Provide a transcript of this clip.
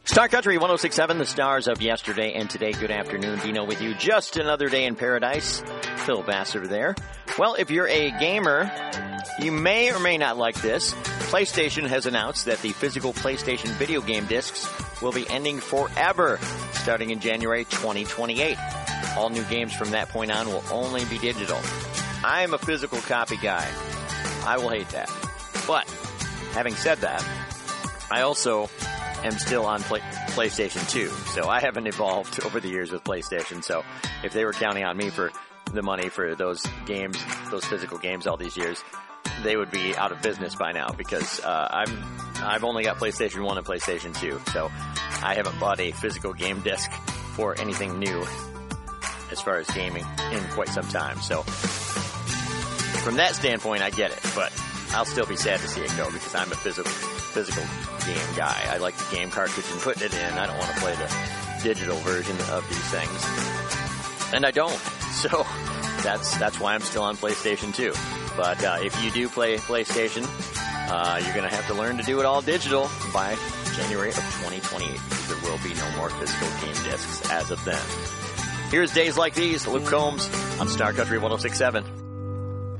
Star Country 106.7, the stars of yesterday and today. Good afternoon. Dino with you. Just another day in paradise. Phil Vassar there. Well, if you're a gamer, you may or may not like this. PlayStation has announced that the physical PlayStation video game discs will be ending forever, starting in January 2028. All new games from that point on will only be digital. I'm a physical copy guy. I will hate that. But, having said that, I also am still on PlayStation 2, so I haven't evolved over the years with PlayStation. So if they were counting on me for the money for those games, those physical games all these years, they would be out of business by now, because I've only got PlayStation 1 and PlayStation 2, so I haven't bought a physical game disc for anything new as far as gaming in quite some time. So from that standpoint, I get it, but I'll still be sad to see it go, because I'm a physical game guy. I like the game cartridge and putting it in. I don't want to play the digital version of these things. And I don't. So that's why I'm still on PlayStation 2. But if you do play PlayStation, you're going to have to learn to do it all digital by January of 2028, because there will be no more physical game discs as of then. Here's Days Like These, Luke Combs on Star Country 106.7.